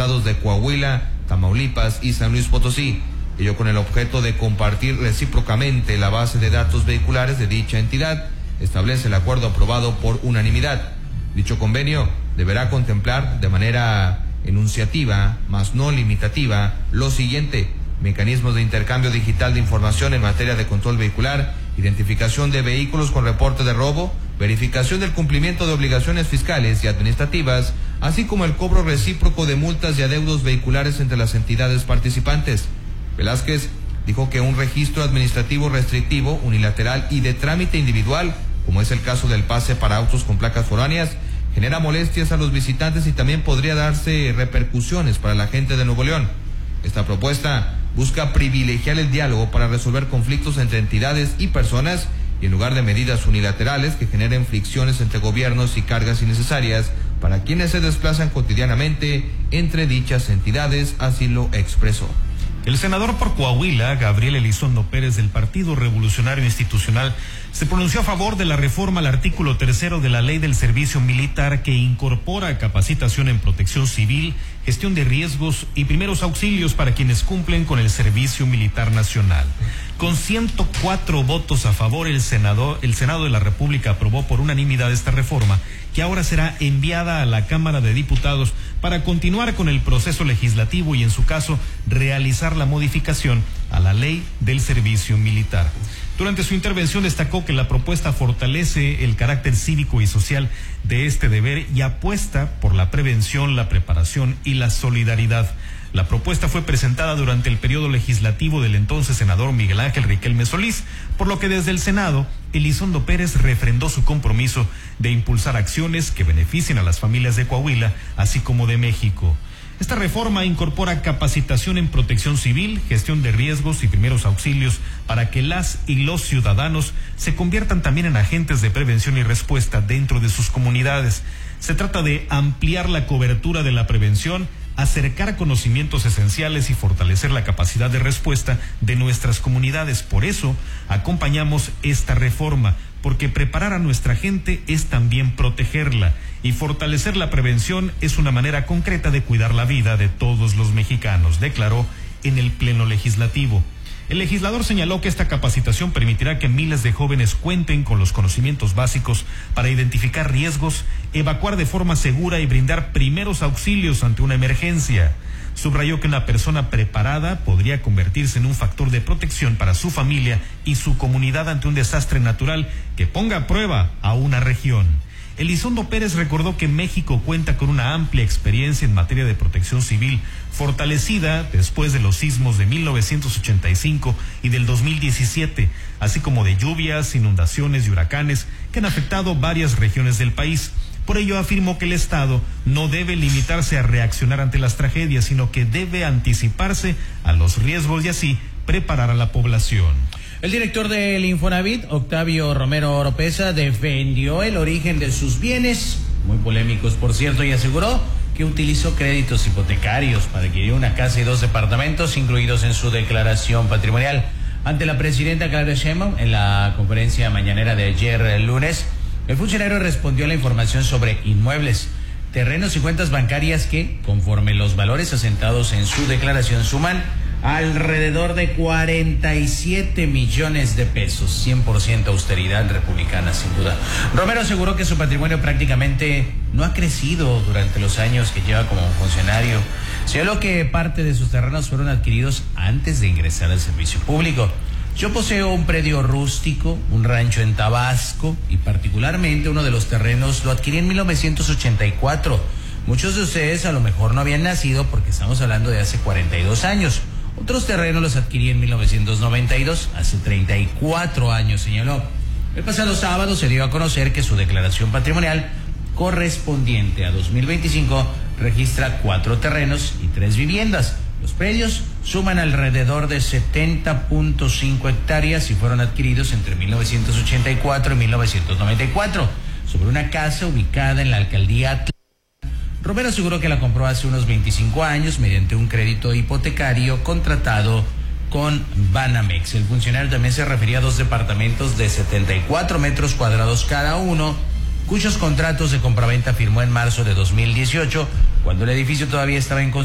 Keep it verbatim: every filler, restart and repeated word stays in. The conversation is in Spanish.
estados de Coahuila, Tamaulipas y San Luis Potosí, ello con el objeto de compartir recíprocamente la base de datos vehiculares de dicha entidad, establece el acuerdo aprobado por unanimidad. Dicho convenio deberá contemplar de manera enunciativa, mas no limitativa, lo siguiente: mecanismos de intercambio digital de información en materia de control vehicular, identificación de vehículos con reporte de robo, verificación del cumplimiento de obligaciones fiscales y administrativas, así como el cobro recíproco de multas y adeudos vehiculares entre las entidades participantes. Velázquez dijo que un registro administrativo restrictivo, unilateral y de trámite individual, como es el caso del pase para autos con placas foráneas, genera molestias a los visitantes y también podría darse repercusiones para la gente de Nuevo León. Esta propuesta busca privilegiar el diálogo para resolver conflictos entre entidades y personas, y en lugar de medidas unilaterales que generen fricciones entre gobiernos y cargas innecesarias para quienes se desplazan cotidianamente entre dichas entidades, así lo expresó. El senador por Coahuila, Gabriel Elizondo Pérez, del Partido Revolucionario Institucional, se pronunció a favor de la reforma al artículo tercero de la Ley del Servicio Militar, que incorpora capacitación en protección civil, gestión de riesgos y primeros auxilios para quienes cumplen con el Servicio Militar Nacional. Con ciento cuatro votos a favor, el Senado, el Senado de la República aprobó por unanimidad esta reforma, que ahora será enviada a la Cámara de Diputados para continuar con el proceso legislativo y, en su caso, realizar la modificación a la Ley del Servicio Militar. Durante su intervención destacó que la propuesta fortalece el carácter cívico y social de este deber y apuesta por la prevención, la preparación y la solidaridad. La propuesta fue presentada durante el periodo legislativo del entonces senador Miguel Ángel Riquelme Solís, por lo que desde el Senado, Elizondo Pérez refrendó su compromiso de impulsar acciones que beneficien a las familias de Coahuila, así como de México. Esta reforma incorpora capacitación en protección civil, gestión de riesgos y primeros auxilios para que las y los ciudadanos se conviertan también en agentes de prevención y respuesta dentro de sus comunidades. Se trata de ampliar la cobertura de la prevención, acercar conocimientos esenciales y fortalecer la capacidad de respuesta de nuestras comunidades. Por eso acompañamos esta reforma, porque preparar a nuestra gente es también protegerla, y fortalecer la prevención es una manera concreta de cuidar la vida de todos los mexicanos, declaró en el Pleno Legislativo. El legislador señaló que esta capacitación permitirá que miles de jóvenes cuenten con los conocimientos básicos para identificar riesgos, evacuar de forma segura y brindar primeros auxilios ante una emergencia. Subrayó que una persona preparada podría convertirse en un factor de protección para su familia y su comunidad ante un desastre natural que ponga a prueba a una región. Elizondo Pérez recordó que México cuenta con una amplia experiencia en materia de protección civil, fortalecida después de los sismos de mil novecientos ochenta y cinco y del dos mil diecisiete, así como de lluvias, inundaciones y huracanes que han afectado varias regiones del país. Por ello afirmó que el Estado no debe limitarse a reaccionar ante las tragedias, sino que debe anticiparse a los riesgos y así preparar a la población. El director del Infonavit, Octavio Romero Oropesa, defendió el origen de sus bienes, muy polémicos por cierto, y aseguró que utilizó créditos hipotecarios para adquirir una casa y dos departamentos incluidos en su declaración patrimonial. Ante la presidenta Claudia Sheinbaum, en la conferencia mañanera de ayer el lunes, el funcionario respondió a la información sobre inmuebles, terrenos y cuentas bancarias que, conforme los valores asentados en su declaración, suman alrededor de cuarenta y siete millones de pesos, cien por ciento austeridad republicana sin duda. Romero aseguró que su patrimonio prácticamente no ha crecido durante los años que lleva como funcionario. Señaló que parte de sus terrenos fueron adquiridos antes de ingresar al servicio público. Yo poseo un predio rústico, un rancho en Tabasco, y particularmente uno de los terrenos lo adquirí en mil novecientos ochenta y cuatro. Muchos de ustedes a lo mejor no habían nacido porque estamos hablando de hace cuarenta y dos años. Otros terrenos los adquirí en mil novecientos noventa y dos, hace treinta y cuatro años, señaló. El pasado sábado se dio a conocer que su declaración patrimonial correspondiente a dos mil veinticinco registra cuatro terrenos y tres viviendas. Los predios suman alrededor de setenta punto cinco hectáreas y fueron adquiridos entre mil novecientos ochenta y cuatro y mil novecientos noventa y cuatro sobre una casa ubicada en la alcaldía Atlán. Romero aseguró que la compró hace unos veinticinco años mediante un crédito hipotecario contratado con Banamex. El funcionario también se refería a dos departamentos de setenta y cuatro metros cuadrados cada uno, cuyos contratos de compraventa firmó en marzo de dos mil dieciocho, cuando el edificio todavía estaba en construcción.